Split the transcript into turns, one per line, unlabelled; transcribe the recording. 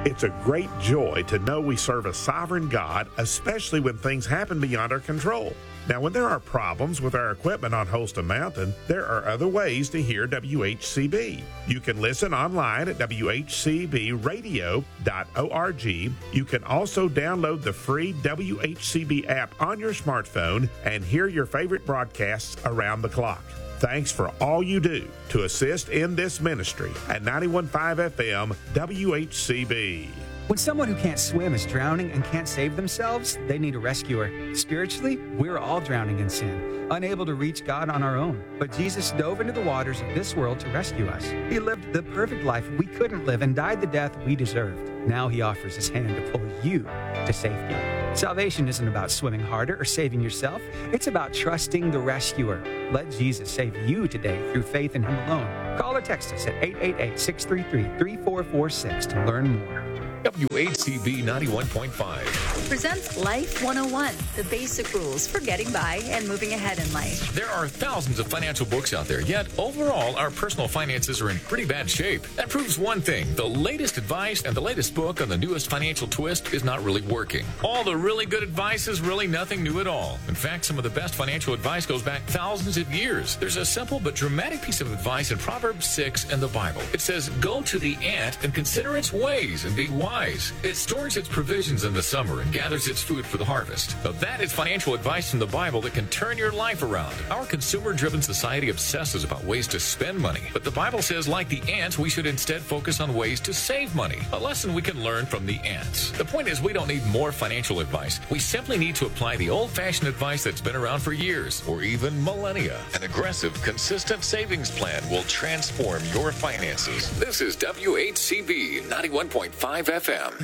It's a great joy to know we serve a sovereign God, especially when things happen beyond our control. Now, when there are problems with our equipment on Holston Mountain, there are other ways to hear WHCB. You can listen online at WHCBradio.org. You can also download the free WHCB app on your smartphone and hear your favorite broadcasts around the clock. Thanks for all you do to assist in this ministry at 91.5 FM WHCB.
When someone who can't swim is drowning and can't save themselves, they need a rescuer. Spiritually, we're all drowning in sin, unable to reach God on our own. But Jesus dove into the waters of this world to rescue us. He lived the perfect life we couldn't live and died the death we deserved. Now he offers his hand to pull you to safety. Salvation isn't about swimming harder or saving yourself. It's about trusting the rescuer. Let Jesus save you today through faith in him alone. Call or text us at 888-633-3446 to learn more.
WHCB 91.5
presents Life 101, the basic rules for getting by and moving ahead in life.
There are thousands of financial books out there, yet overall our personal finances are in pretty bad shape. That proves one thing: the latest advice and the latest book on the newest financial twist is not really working. All the really good advice is really nothing new at all. In fact, some of the best financial advice goes back thousands of years. There's a simple but dramatic piece of advice in Proverbs 6 in the Bible. It says, "Go to the ant and consider its ways and be wise. It stores its provisions in the summer and gathers its food for the harvest." Now, that is financial advice from the Bible that can turn your life around. Our consumer-driven society obsesses about ways to spend money, but the Bible says, like the ants, we should instead focus on ways to save money. A lesson we can learn from the ants. The point is, we don't need more financial advice. We simply need to apply the old-fashioned advice that's been around for years, or even millennia. An aggressive, consistent savings plan will transform your finances. This is WHCB 91.5 FM.